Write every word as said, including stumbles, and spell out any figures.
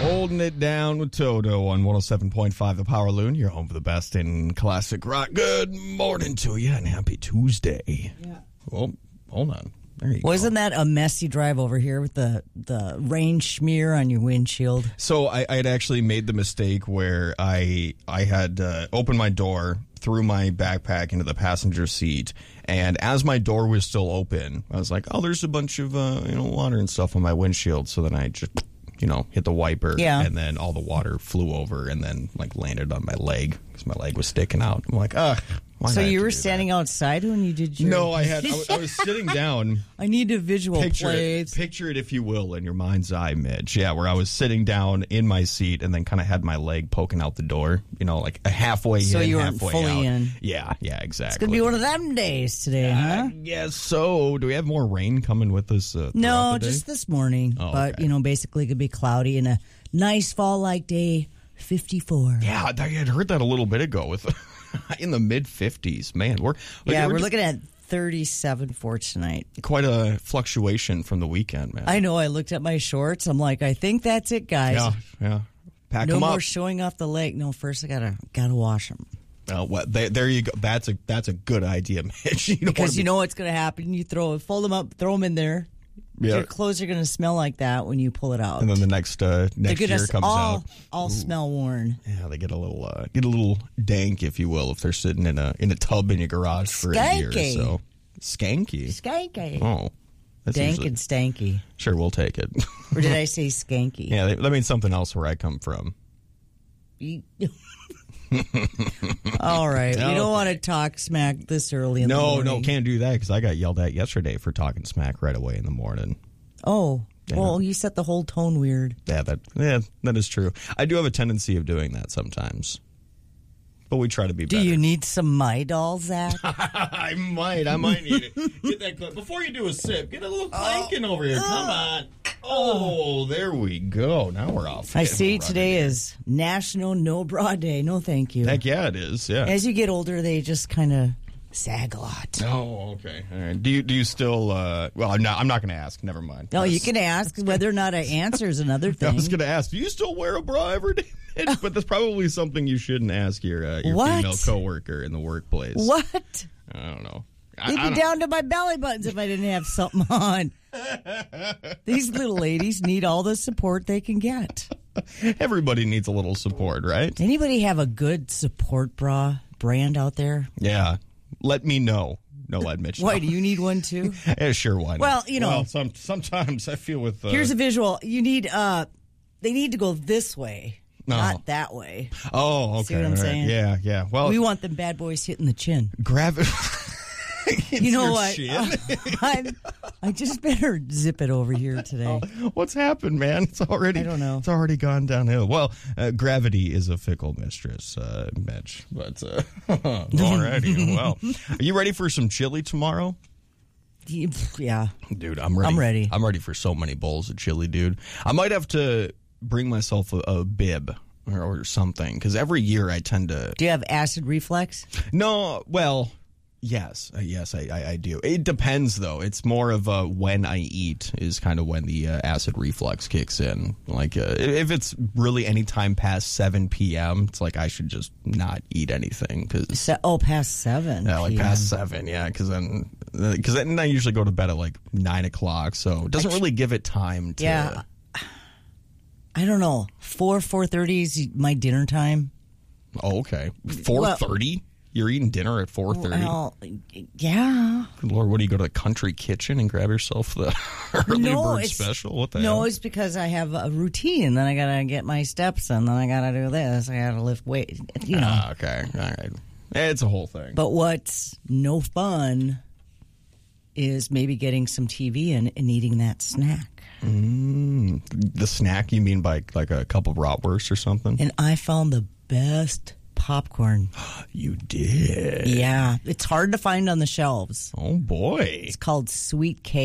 Holding it down with Toto on one oh seven point five The Power Loon. You're home for the best in classic rock. Good morning to you and happy Tuesday. Yeah. Well, hold on. There you Wasn't go. that a messy drive over here with the, the rain smear on your windshield? So I, I had actually made the mistake where I I had uh, opened my door, threw my backpack into the passenger seat, and as my door was still open, I was like, oh, there's a bunch of uh, you know water and stuff on my windshield. So then I just, you know, hit the wiper, yeah. and then all the water flew over and then like landed on my leg because my leg was sticking out. I'm like, ugh. Why so you were standing that? outside when you did your... No, I had. I was, I was sitting down. I need a visual, picture please. It, picture it, if you will, in your mind's eye, Mitch. Yeah, where I was sitting down in my seat and then kind of had my leg poking out the door. You know, like a halfway so in, you weren't halfway fully out. in. Yeah, yeah, exactly. It's gonna be one of them days today, huh? Yes. So, do we have more rain coming with us? Uh, no, the day? just this morning. Oh, but okay. you know, basically, it could be cloudy and a nice fall-like day. fifty-four. Yeah, I had heard that a little bit ago with. In the mid fifties, man. We're yeah, we're, we're looking at thirty-seven for tonight. Quite a fluctuation from the weekend, man. I know. I looked at my shorts. I'm like, I think that's it, guys. Yeah, yeah. Pack no them up. No more showing off the lake. No, first I gotta gotta wash them. Oh, well, there, there you go. That's a that's a good idea, Mitch. You because be... you know what's gonna happen. You throw fold them up, throw them in there. Yeah. Your clothes are going to smell like that when you pull it out, and then the next uh, next year comes all, out. All Ooh. smell worn. Yeah, they get a little uh, get a little dank, if you will, if they're sitting in a in a tub in your garage for Skanky. a year or so. Skanky, skanky. Oh, that's dank usually... and stanky. Sure, we'll take it. Or did I say skanky? Yeah, that means something else where I come from. All right, no, we don't okay. want to talk smack this early in no, the morning. No, no, can't do that because I got yelled at yesterday for talking smack right away in the morning. Oh, yeah. Well, you set the whole tone weird. Yeah, that yeah, that is true. I do have a tendency of doing that sometimes, but we try to be do better. Do you need some My Doll, Zach? I might. I might need it. Get that clip. Before you do a sip, get a little clanking oh. over here. Come on. Oh, there we go. Now we're off. I see today is National No Bra Day. No, thank you. Heck yeah, it is. Yeah. As you get older, they just kind of sag a lot. Oh, okay. All right. Do you do you still? Uh, well, I'm not. I'm not going to ask. Never mind. No, you can ask. Whether or not I answer is another thing. I was going to ask. Do you still wear a bra every day? But that's probably something you shouldn't ask your uh, your what? female coworker in the workplace. What? I don't know. They'd be down to my belly buttons if I didn't have something on. These little ladies need all the support they can get. Everybody needs a little support, right? Anybody have a good support bra brand out there? Yeah. Let me know. No, I'd admit. Why, do you need one too? Yeah, sure, why not? Well, you know. Well, some, sometimes I feel with... Uh, here's a visual. You need... uh, They need to go this way. No. Not that way. Oh, okay. See what I'm right. saying? Yeah, yeah. Well, we want them bad boys hitting the chin. Grab it. You know what? Uh, I'm, I just better zip it over here today. Oh, what's happened, man? It's already. I don't know. It's already gone downhill. Well, uh, gravity is a fickle mistress, uh, Mitch. But uh, alrighty. Well, are you ready for some chili tomorrow? Yeah, dude, I'm ready. I'm ready. I'm ready for so many bowls of chili, dude. I might have to bring myself a, a bib or, or something because every year I tend to. Do you have acid reflux? No. Well. Yes, uh, yes, I, I, I do. It depends, though. It's more of a when I eat is kind of when the uh, acid reflux kicks in. Like, uh, if it's really any time past seven p.m., it's like I should just not eat anything. Cause, Se- oh, past seven Yeah, like p m. past seven, yeah, because then, cause then I usually go to bed at like nine o'clock, so it doesn't really give it time to... Yeah, I don't know. four, four thirty is my dinner time. Oh, okay. four thirty? Well, you're eating dinner at four thirty? Well, yeah. Good Lord, what do you go to the country kitchen and grab yourself the early no, bird special? What the no, hell? it's because I have a routine. Then I got to get my steps in. Then I got to do this. I got to lift weight. You know. Ah, okay. All right. It's a whole thing. But what's no fun is maybe getting some T V in and eating that snack. Mm, the snack you mean by like a couple of bratwursts or something? And I found the best popcorn. You did? Yeah. It's hard to find on the shelves. Oh, boy. It's called Sweet Cake.